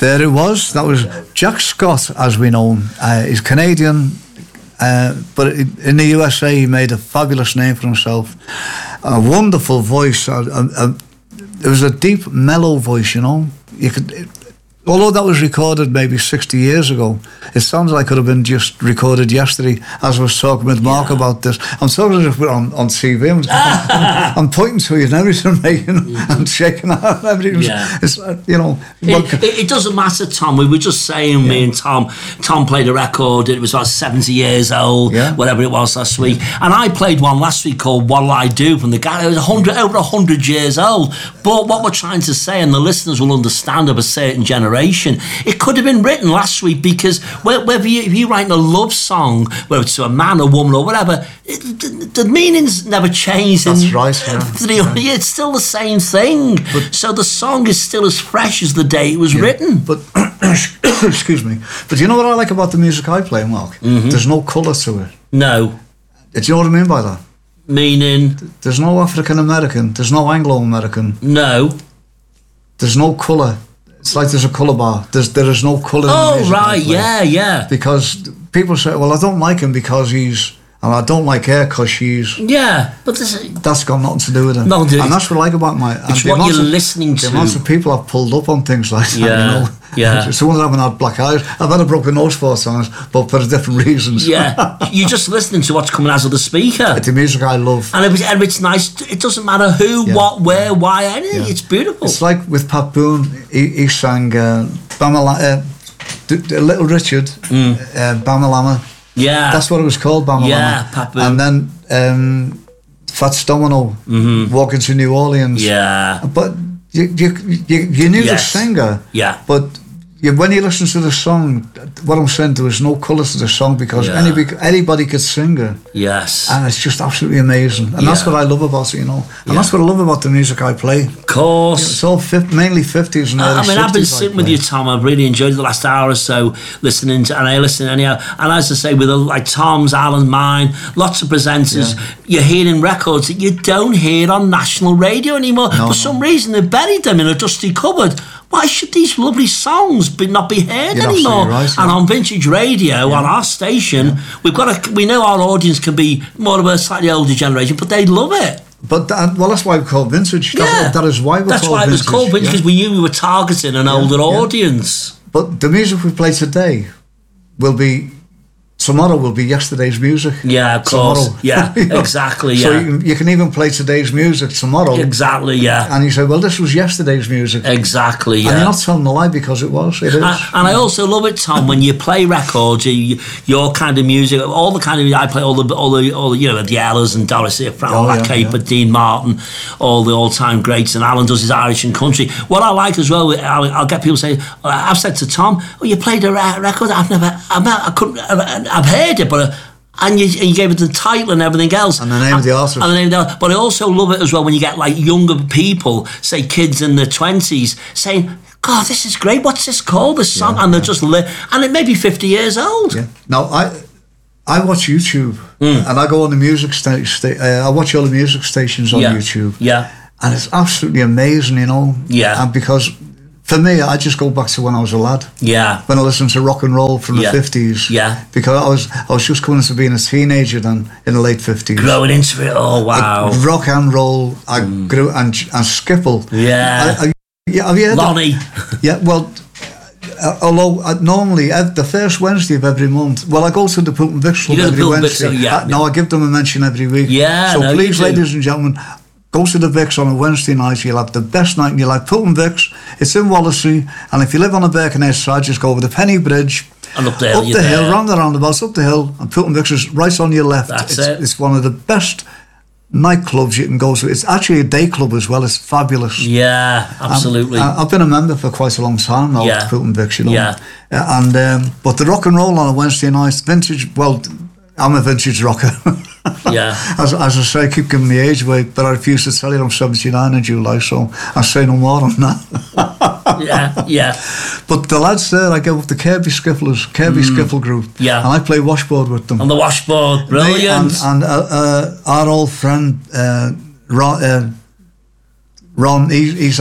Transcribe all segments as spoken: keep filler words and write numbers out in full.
There it was. That was Jack Scott, as we know him. Uh, he's Canadian, uh, but in the U S A he made a fabulous name for himself. A wonderful voice. A, a, a, it was a deep, mellow voice, you know. You could, it, although that was recorded maybe sixty years ago, it sounds like it could have been just recorded yesterday. As I was talking with Mark yeah. about this, I'm talking as if we're on, on T V. I'm, I'm, I'm pointing to you and everything, mate, you know, mm-hmm. and shaking out and everything. Yeah. It's, you know, it, it, it doesn't matter, Tom. We were just saying, yeah. me and Tom. Tom played a record. It was about seventy years old, yeah. whatever it was last week, yeah. and I played one last week called "What'll I Do" from the guy. It was one hundred, over a hundred years old. But what we're trying to say, and the listeners will understand of a certain generation, it could have been written last week, because whether you, if you're writing a love song, whether it's to a man, a woman, or whatever, it, the, the meaning's never changed. That's and, right. Yeah. Yeah, it's still the same thing. But, so the song is still as fresh as the day it was yeah, written. But excuse me. But you know what I like about the music I play, Mark? Mm-hmm. There's no colour to it. No. Do you know what I mean by that? Meaning? There's no African American. There's no Anglo American. No. There's no colour. It's like there's a colour bar. There's there is no colour. Oh, in the music right, yeah, yeah. Because people say, well, I don't like him because he's, and I don't like her because she's. Yeah, but this, that's got nothing to do with it. No, dude. And that's what I like about my. It's what you're of, listening to. The amounts of people I've pulled up on things like that, yeah, you know. Yeah. Someone haven't had black eyes. I've had a broken nose four times, but for different reasons. Yeah. You're just listening to what's coming out of the speaker. It's the music I love. And, it was, and it's nice. It doesn't matter who, yeah. what, where, why, anything. Yeah. It's beautiful. It's like with Pat Boone, he, he sang uh, Bamalama, uh, Little Richard, mm. uh, Bamalama. Yeah. That's what it was called, Bamalama. Yeah, Pat Boone. And then um, Fats Domino, mm-hmm. Walking to New Orleans. Yeah. But you you, you, you knew yes. the singer. Yeah. But you, when you listen to the song, what I'm saying, there was no colour to the song, because yeah. anybody, anybody could sing it. Yes. And it's just absolutely amazing. And yeah. that's what I love about it, you know. And yeah. that's what I love about the music I play. Of course. You know, it's all fi- mainly fifties and early I mean, I've been sixties sitting with you, Tom. I've really enjoyed the last hour or so listening to, and I listen anyhow. And as I say, with a, like Tom's, Alan, mine, lots of presenters, yeah. you're hearing records that you don't hear on national radio anymore. No, For no. some reason, they buried them in a dusty cupboard. Why should these lovely songs be, not be heard You're anymore? Right, yeah. And on Vintage Radio, yeah. on our station, yeah. we've got a, we know our audience can be more of a slightly older generation, but they love it. But that, well, that's why we call it vintage. Yeah. That, that is why we That's call why it it was vintage. called vintage, because yeah. we knew we were targeting an yeah. older yeah. audience. But the music we play today will be, tomorrow will be yesterday's music. Yeah, of course. Tomorrow. Yeah, you know? exactly. So yeah. you can, you can even play today's music tomorrow. Exactly, yeah. And you say, well, this was yesterday's music. Exactly, yeah. And you're not telling a lie, because it was. It is. And, and I also love it, Tom, when you play records, you, your kind of music, all the kind of I play, all the, all the, all the you know, the Ellas and Doris Ifrah, all oh, that yeah, caper, yeah. Dean Martin, all the all-time greats, and Alan does his Irish and country. What I like as well, I'll, I'll get people saying, I've said to Tom, oh, you played a record, I've never, I've, not, I couldn't, I've heard it, but. And you, and you gave it the title and everything else. And the name and, of the artist. And the name of the artist. But I also love it as well when you get like younger people, say kids in their twenties, saying, God, this is great. What's this called? This song? Yeah, and they're yeah. just li- and it may be fifty years old. Yeah. Now, I I watch YouTube mm. and I go on the music station. Sta- uh, I watch all the music stations on yeah. YouTube. Yeah. And it's absolutely amazing, you know. Yeah. And because for me, I just go back to when I was a lad. Yeah. When I listened to rock and roll from yeah. the fifties. Yeah. Because I was I was just coming into being a teenager then in the late fifties. Growing into it. Oh wow. I, rock and roll. I mm. grew and and Skipple. Yeah. I, I, yeah. Have you heard Lonnie. That? Yeah. Well. Uh, although uh, normally uh, the first Wednesday of every month, well, I go to the Pulp and Vix Club every Wednesday. Vix, yeah, uh, yeah. No, I give them a mention every week. Yeah. So no, please, ladies and gentlemen, go to the Vix on a Wednesday night. You'll have the best night in your life. Pulp and Vix. It's in Wallasey, and if you live on the Birkenhead side, just go over the Penny Bridge. And up the hill. Up the hill, round the roundabouts, up the hill, and Pulp and Vix is right on your left. That's it's, it. It's one of the best nightclubs you can go to. It's actually a day club as well. It's fabulous. Yeah, absolutely. Um, I've been a member for quite a long time now. Yeah. At Pulp and Vix, you know. Yeah. Uh, and um, but the rock and roll on a Wednesday night, vintage. Well, I'm a vintage rocker. Yeah. As, as I say, I keep giving my age away, but I refuse to tell you I'm seventy-nine in July, so I say no more on that. Yeah, yeah. But the lads there, I go with the Kirby Skifflers, Kirby mm. Skiffle group. Yeah. And I play washboard with them. On the washboard, brilliant. And, and uh, uh, our old friend, uh, Ron, uh, Ron he, he's had a,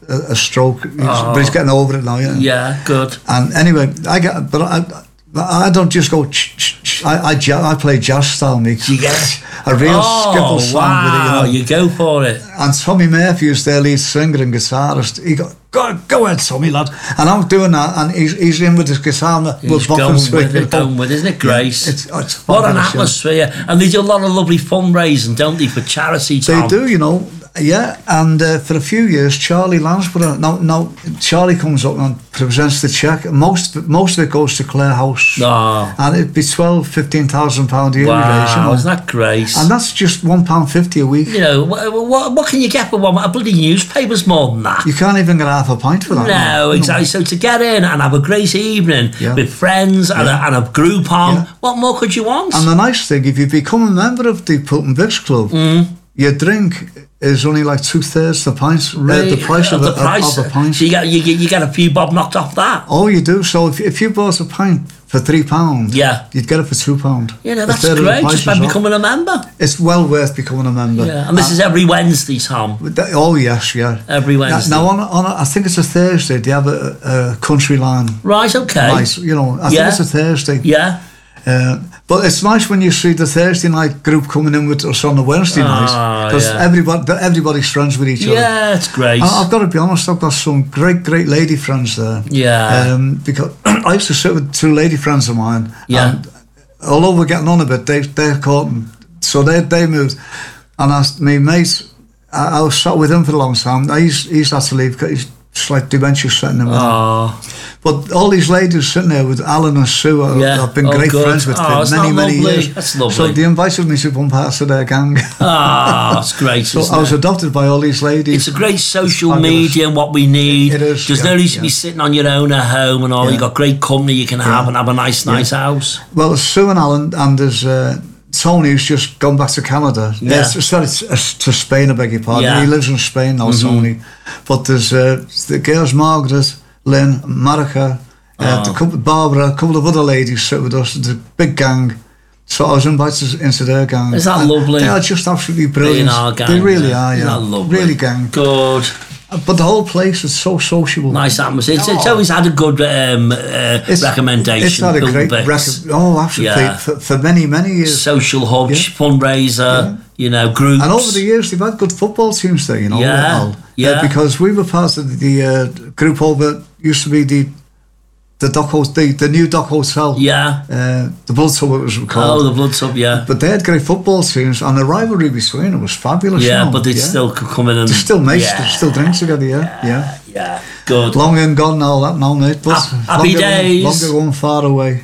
a, a stroke, he's, oh. but he's getting over it now. Yeah, yeah, good. And anyway, I get, but I, I don't just go. Ch- ch- ch- I, I I play jazz style, me. You get it? A real oh, skiffle song wow. with it. You know, you go for it. And Tommy Murphy is their lead singer and guitarist. He go, go, go ahead, Tommy, lad. And I'm doing that, and he's, he's in with his guitar. He's going with it, going with it, isn't it, Grace? Yeah, it's, it's what an atmosphere. Yeah. And they do a lot of lovely fundraising, don't they, for charity, Tom? They do, you know. Yeah, and uh, for a few years, Charlie Lansborough. Now, now Charlie comes up and presents the cheque. Most most of it goes to Clare House, oh. and it'd be twelve, fifteen thousand pound a year. Wow, you know? Isn't that great? And that's just one pound fifty a week. You know, what, what what can you get for one? A bloody newspaper's more than that. You can't even get half a pint for that. No, exactly. So to get in and have a great evening yeah. with friends and, yeah. a, and a group on, yeah. what more could you want? And the nice thing, if you become a member of the Pulton Vix Club, mm. your drink is only like two thirds the price, really? uh, the price of, of, the a, price. of a pint. So you get you, you get a few bob knocked off that. Oh, you do. So if if you bought a pint for three pound, yeah, you'd get it for two pound. Yeah, no, that's great. Just by becoming a member. It's well worth becoming a member. Yeah, and this uh, is every Wednesday, Tom. Oh yes, yeah. Every Wednesday. Now, now on, on a, I think it's a Thursday. They have a, a country line. Right. Okay. Nice. You know, I yeah. think it's a Thursday. Yeah. Uh, but it's nice when you see the Thursday night group coming in with us on the Wednesday oh, night because yeah. everybody, everybody's friends with each other. Yeah, it's great. I, I've got to be honest, I've got some great, great lady friends there. Yeah. Um, because I used to sit with two lady friends of mine. Yeah. And although we're getting on a bit, they they're caught, so they they moved, and I, my mate, I, I was sat with him for a long time. He's he's had to leave because he's just like dementia setting him. Oh. But all these ladies sitting there with Alan and Sue, I, yeah. I've been oh, great good. friends with oh, for many, many lovely. years. That's lovely. So they invited me to become part of their gang. Ah, oh, that's great. So I was it? adopted by all these ladies. It's a great social media and what we need. It is. There's yeah, no need to yeah. be sitting on your own at home and all. Yeah. You've got great company you can have yeah. and have a nice, nice yeah. house. Well, Sue and Alan and there's uh, Tony who's just gone back to Canada. Yeah. Uh, sorry, to Spain, I beg your pardon. Yeah. He lives in Spain now, mm-hmm. Tony. But there's uh, the girls, Margaret, Lynn, Marika, uh, oh. the couple, Barbara, a couple of other ladies sit with us. It's a big gang. So I was invited into their gang. Is that and lovely? They are just absolutely brilliant. Our gang, they really yeah. are, yeah. Isn't that lovely? Really gang. Good. But the whole place is so sociable. Nice atmosphere. It's, oh. it's always had a good um, uh, it's, recommendation. It's had a great recommendation. Oh, absolutely. Yeah. For, for many, many years. Social hub, yeah. fundraiser, yeah. you know, groups. And over the years, they've had good football teams there, you know. Yeah. Well, yeah. Uh, because we were part of the uh, group over, used to be the the Dock the, the new Dock Hotel. Yeah. Uh, the Blood Tub, it was called. Oh, the Blood Tub, yeah. But they had great football teams, and the rivalry between them was fabulous. Yeah, you know? but they'd yeah. still come in and... They still mates, yeah. they still drink together, yeah. Yeah, yeah. yeah. Good. Long and gone now, that now, mate. But happy longer days. Going, longer going far away.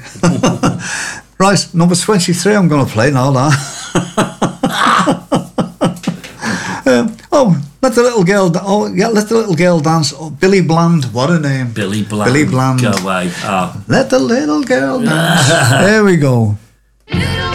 Right, number twenty-three I'm going to play now, that. um, oh, let the little girl, oh yeah, let the little girl dance. Oh, Billy Bland, what a name! Billy Bland. Billy Bland. Go away. Oh. Let the little girl dance. There we go.